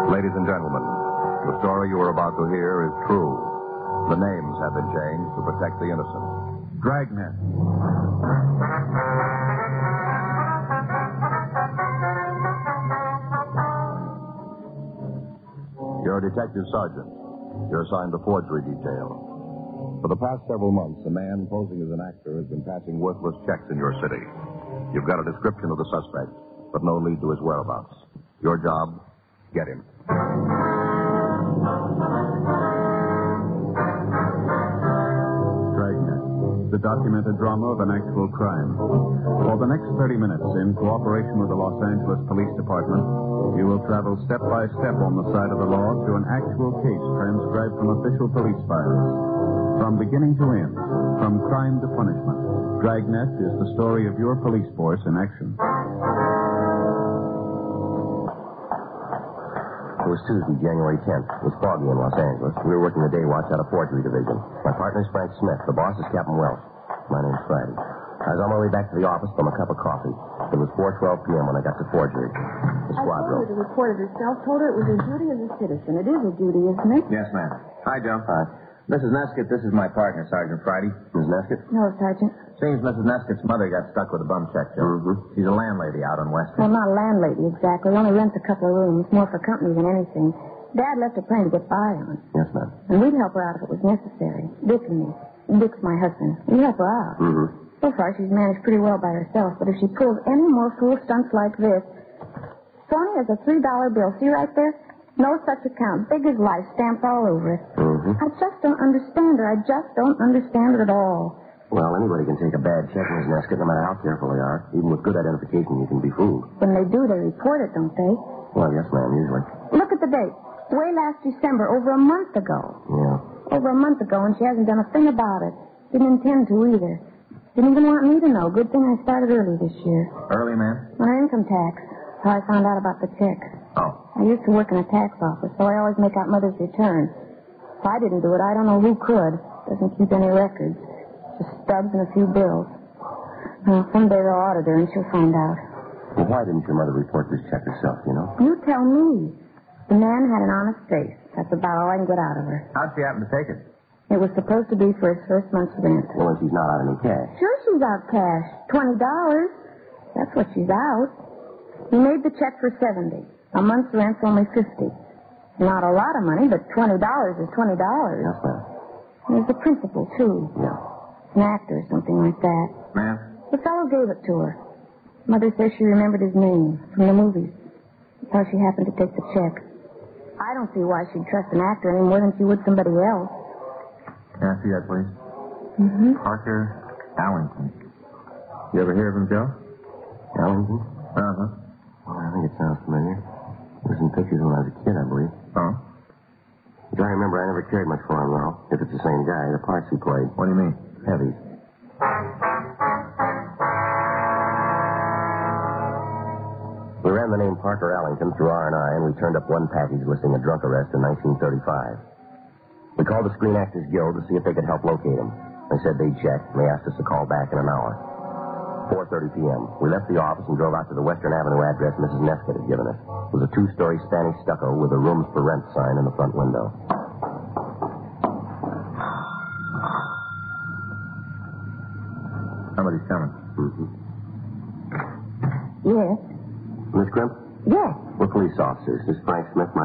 Ladies and gentlemen, the story you are about to hear is true. The names have been changed to protect the innocent. Dragnet. You're a detective sergeant. You're assigned the forgery detail. For the past several months, a man posing as an actor has been passing worthless checks in your city. You've got a description of the suspect, but no lead to his whereabouts. Your job, get him. Dragnet, the documented drama of an actual crime. For the next 30 minutes, in cooperation with the Los Angeles Police Department, you will travel step by step on the side of the law through an actual case transcribed from official police files. From beginning to end, from crime to punishment, Dragnet is the story of your police force in action. It was Tuesday, January 10th. It was foggy in Los Angeles. We were working the day watch out of Forgery Division. My partner is Frank Smith. The boss is Captain Welch. My name's Friday. I was on my way back to the office from a cup of coffee. It was 4:12 p.m. when I got to Forgery. The squad room. I told her to report it herself. Told her it was her duty as a citizen. It is a duty, isn't it? Yes, ma'am. Hi, Joe. Hi. Mrs. Neskett, this is my partner, Sergeant Friday. Ms. Neskett? No, Sergeant. Seems Mrs. Neskett's mother got stuck with a bum check, Joe. Mm-hmm. She's a landlady out on Western. Well, not a landlady, exactly. Only rents a couple of rooms. More for company than anything. Dad left her plenty to get by on. Yes, ma'am. And we'd help her out if it was necessary. Dick and me. Dick's my husband. We help her out. Mm-hmm. So far, she's managed pretty well by herself. But if she pulls any more fool stunts like this... Sony has a $3 bill. See right there? No such account. Big as life. Stamped all over it. Mm-hmm. I just don't understand her. I just don't understand her at all. Well, anybody can take a bad check, Ms. Neskett, no matter how careful they are. Even with good identification, you can be fooled. When they do, they report it, don't they? Well, yes, ma'am, usually. Look at the date. Way last December, over a month ago. Yeah. Over a month ago, and she hasn't done a thing about it. Didn't intend to either. Didn't even want me to know. Good thing I started early this year. Early, ma'am? On her income tax. How I found out about the check. Oh. I used to work in a tax office, so I always make out Mother's return. If I didn't do it, I don't know who could. Doesn't keep any records. Just stubs and a few bills. Well, someday they'll audit her and she'll find out. Well, why didn't your mother report this check herself, you know? You tell me. The man had an honest face. That's about all I can get out of her. How'd she happen to take it? It was supposed to be for his first month's rent. Well, if she's not out any cash. Sure she's out cash. $20. That's what she's out. He made the check for $70. A month's rent's only $50. Not a lot of money, but $20 is $20. Yes, ma'am. There's the principal, too. Yeah. An actor or something like that. Ma'am? The fellow gave it to her. Mother says she remembered his name from the movies. That's how she happened to take the check. I don't see why she'd trust an actor any more than she would somebody else. Can I see that, please? Mm-hmm. Parker Allington. You ever hear of him, Joe? Allington? Uh-huh. Well, I think it sounds familiar. It was in pictures when I was a kid, I believe. Oh? As I remember, I never cared much for him, though. If it's the same guy, the parts he played. What do you mean? Heavy. We ran the name Parker Allington through R&I, and we turned up one package listing a drunk arrest in 1935. We called the Screen Actors Guild to see if they could help locate him. They said they'd check, and they asked us to call back in an hour. 4:30 p.m. We left the office and drove out to the Western Avenue address Mrs. Neskett had given us. It was a 2-story Spanish stucco with a rooms for rent sign in the front window. Somebody's coming. Mm-hmm. Yes. Miss Crimp? Yes. We're police officers. This is Frank Smith, my